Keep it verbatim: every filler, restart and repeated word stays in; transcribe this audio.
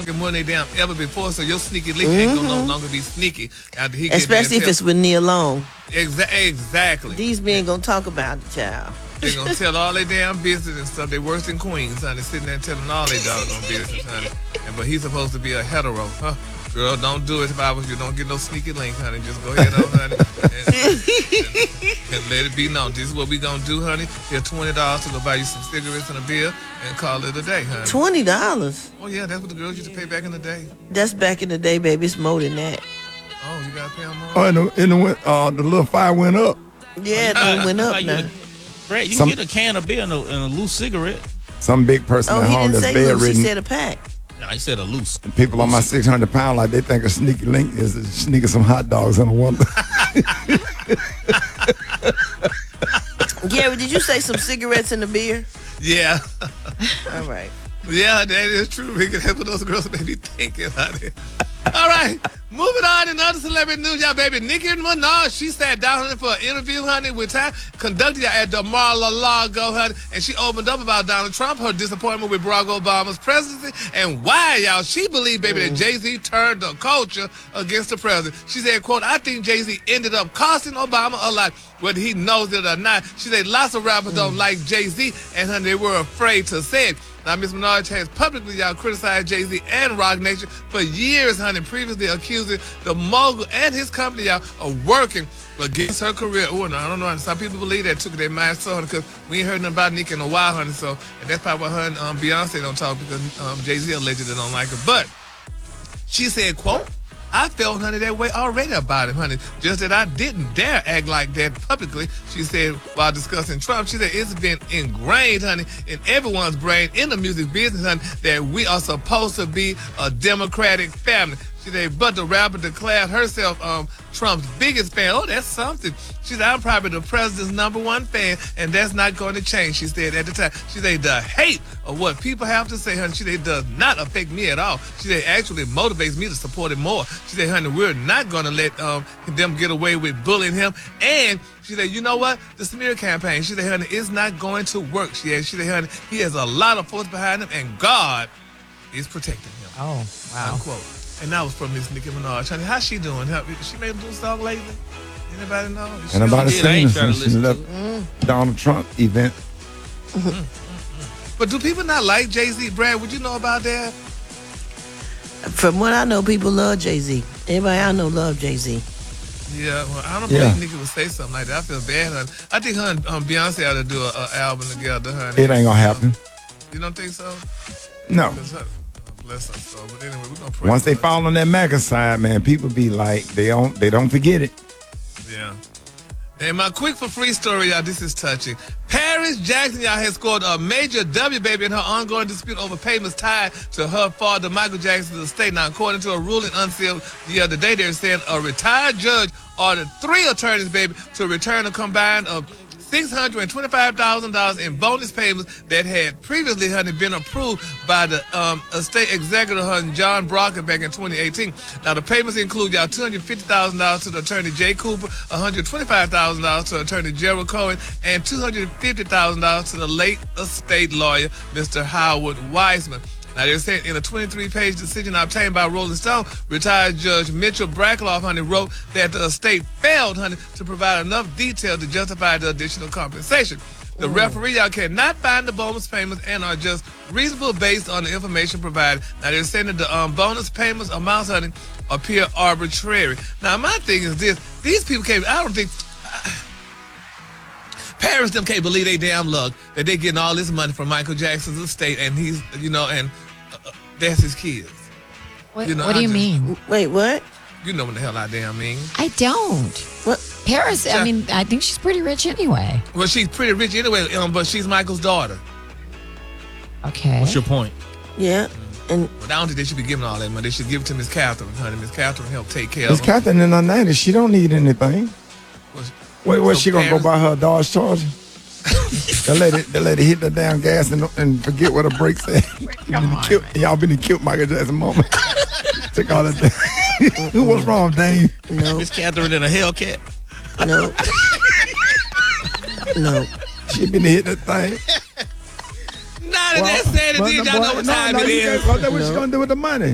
fucking more than they damn ever before. So your sneaky link mm-hmm. ain't gonna no longer be sneaky after he especially if it's with Nia Long. Exa- exactly. These men gonna talk about the child. They gonna tell all their damn business and stuff. They worse than queens, honey. Sitting there telling all their doggone business, honey. And but he's supposed to be a hetero, huh? Girl, don't do it if I was you. Don't get no sneaky link, honey. Just go ahead on, honey, and, and, and let it be known. This is what we gonna do, honey. Here's twenty dollars to go buy you some cigarettes and a beer and call it a day, honey. Twenty dollars? Oh yeah, that's what the girls used to pay back in the day. That's back in the day, baby. It's more than that. Oh, you gotta pay them more. Oh, and the, and the, uh, the little fire went up. Yeah, it went up now. Brad, you Some, can get a can of beer and a, and a loose cigarette. Some big person oh, at home that's bedridden. He said a pack. No, he said a loose. And people on my six hundred pound like they think a sneaky link is sneaking some hot dogs in a wonder. Gary, did you say some cigarettes in the beer? Yeah. All right. Yeah, that is true. We can help those girls they be thinking, honey. All right, moving on in other celebrity news, y'all, baby. Nicki Minaj, she sat down, honey, for an interview, honey, with time conducted at the Mar-a-Lago, honey, and she opened up about Donald Trump, her disappointment with Barack Obama's presidency, and why, y'all, she believed, baby, mm. that Jay-Z turned the culture against the president. She said, quote, I think Jay-Z ended up costing Obama a lot, whether he knows it or not. She said, lots of rappers mm. don't like Jay-Z, and, honey, they were afraid to say it. Now, Miz Minaj has publicly, y'all, criticized Jay-Z and Roc Nation for years, honey, previously accusing the mogul and his company, y'all, of working against her career. Oh, no, I don't know. Some people believe that took their mind so, honey, because we ain't heard nothing about Nicki in a while, honey, so and that's probably why her and um, Beyonce don't talk, because um, Jay-Z allegedly don't like her. But she said, quote, I felt, honey, that way already about him, honey. Just that I didn't dare act like that publicly, she said, while discussing Trump. She said it's been ingrained, honey, in everyone's brain in the music business, honey, that we are supposed to be a Democratic family. She said, but the rapper declared herself um, Trump's biggest fan. Oh, that's something. She said, I'm probably the president's number one fan, and that's not going to change, she said at the time. She said, the hate of what people have to say, honey, she said, does not affect me at all. She said, actually motivates me to support him more. She said, honey, we're not going to let um, them get away with bullying him. And she said, you know what? The smear campaign, she said, honey, it's not going to work. She said, she said, honey, he has a lot of force behind him, and God is protecting him. Oh, wow. Unquote. And that was from Miss Nicki Minaj. Honey, how's she doing? She made a new song lately? Anybody know? Anybody seen her since she left mm. Donald Trump event? Mm-hmm. Mm-hmm. But do people not like Jay-Z? Brad, would you know about that? From what I know, people love Jay-Z. Everybody I know love Jay-Z. Yeah, well, I don't yeah. think Nicki would say something like that. I feel bad, honey. I think her and um, Beyonce ought to do an album together, honey. It ain't gonna happen. You don't think so? No. Bless us, so. But anyway, we're gonna pray. Once they fall on that MAGA side, man, people be like, they don't, they don't forget it. Yeah. And my quick for free story, y'all, this is touching. Paris Jackson, y'all, has scored a major W, baby, in her ongoing dispute over payments tied to her father, Michael Jackson's estate. Now, according to a ruling unsealed the other day, they're saying a retired judge ordered three attorneys, baby, to return a combined of six hundred twenty-five thousand dollars in bonus payments that had previously, honey, been approved by the um, estate executive, honey, John Brocken, back in twenty eighteen. Now, the payments include, y'all, two hundred fifty thousand dollars to the attorney Jay Cooper, one hundred twenty-five thousand dollars to attorney Gerald Cohen, and two hundred fifty thousand dollars to the late estate lawyer, Mister Howard Wiseman. Now, they're saying in a twenty-three page decision obtained by Rolling Stone, retired Judge Mitchell Brackloff, honey, wrote that the estate failed, honey, to provide enough detail to justify the additional compensation. The mm. referee, y'all, cannot find the bonus payments and are just reasonable based on the information provided. Now, they're saying that the um, bonus payments amounts, honey, appear arbitrary. Now, my thing is this. These people can't, I don't think... Parents them can't believe they damn luck that they getting all this money from Michael Jackson's estate, and he's, you know, and uh, that's his kids. What, you know, what do I you just, mean? Wait, what? You know what the hell I damn mean. I don't. What? Paris, I mean, I think she's pretty rich anyway. Well, she's pretty rich anyway, um, but she's Michael's daughter. Okay. What's your point? Yeah. And But I don't think they should be giving all that money. They should give it to Miss Catherine, honey. Miss Catherine help take care Miss of them. Miss Catherine in her nineties, she don't need anything. Where, where's so she gonna Paris, go buy her Dodge Charger? the lady, the lady hit the damn gas and, and forget what her brakes said. Y'all been in cute Michael Jackson moment. Took all that. Who was wrong, Dane? No. Miss Catherine in a Hellcat. No. No. She been to hit that thing. Now that well, that's said, y'all know what time no, no, it is. What no. she gonna do with the money?